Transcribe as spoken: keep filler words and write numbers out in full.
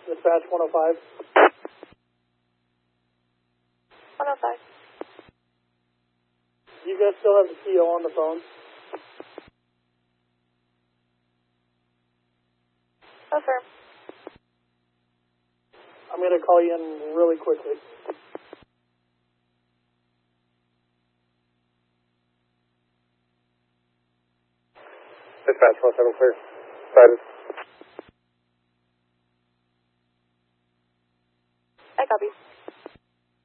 Dispatch one oh five. one oh five. Do you guys still have the C O on the phone? Affirm. I'm going to call you in really quickly. Dispatch one seven clear. Sighted.